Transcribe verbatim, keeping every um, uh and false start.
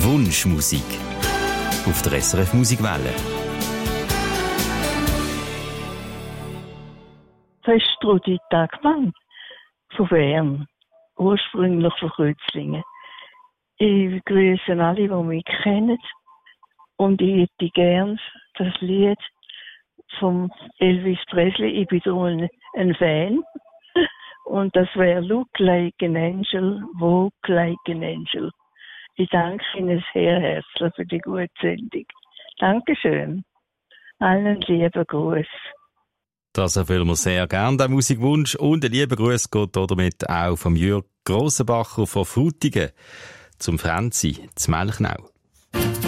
Wunschmusik auf der S R F Musikwelle. Das ist Trudi Tagmann von Bern, ursprünglich von Rützlingen. Ich grüße alle, die mich kennen. Und ich hätte gern das Lied von Elvis Presley. Ich bin darum ein, ein Fan. Und das wäre Look Like an Angel, Walk Like an Angel. Ich danke Ihnen sehr herzlich für die gute Sendung. Dankeschön. Allen lieben Gruß. Das erfüllen wir sehr gerne, der Musikwunsch. Und ein lieber Gruß geht damit auch vom Jürg Grossenbacher von Frutigen zum Franzi, zu Melchnau.